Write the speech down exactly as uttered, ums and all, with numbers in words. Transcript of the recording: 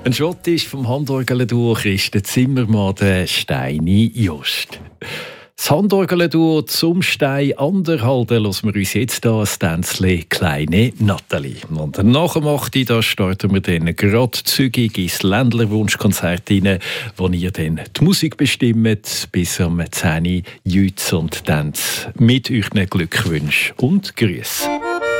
Ein Schott ist vom Handorgelduo Christen Zimmermann, der Steini Just. Das Handorgelduo zum Stein anderhalten lassen wir uns jetzt an das Tänzchen «Kleine Nathalie». Und nachher macht die, da starten wir dann gerade zügig ins Ländlerwunschkonzert rein, wo ihr dann die Musik bestimmt, bis am zehn Uhr Jütz und Tanz mit euren Glückwünschen und Grüßen.